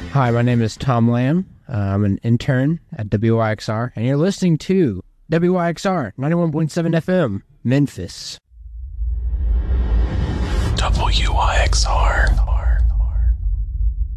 Hi, my name is Tom Lamb. I'm an intern at WYXR, and you're listening to WYXR 91.7 FM, Memphis. WYXR.